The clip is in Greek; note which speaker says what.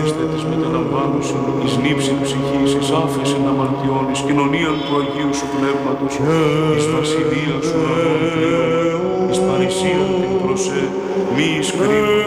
Speaker 1: Είστε της μεταλαμβάνωσιν εις νύψιν ψυχής, εις άφεσιν αμαρτιών, εις κοινωνίαν του Αγίου Σου Πνεύματος, εις βασιλεία Σου ουρανών πληρών, εις παρησίαν την προσέ, μη εις κρίνον